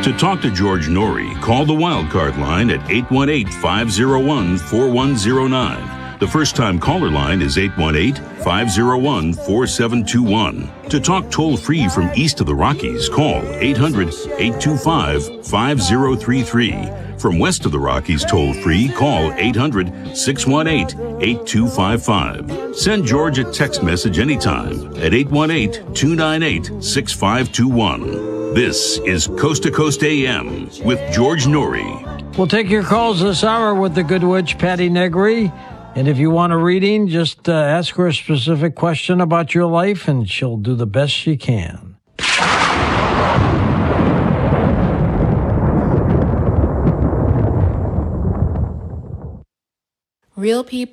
To talk to George Norrie, call the Wildcard line at 818-501-4109. The first-time caller line is 818-501-4721. To talk toll-free from east of the Rockies, call 800-825-5033. From west of the Rockies toll-free, call 800-618-8255. Send George a text message anytime at 818-298-6521. This is Coast to Coast AM with George Norrie. We'll take your calls this hour with the good witch, Patty Negri. And if you want a reading, just ask her a specific question about your life, and she'll do the best she can. Real people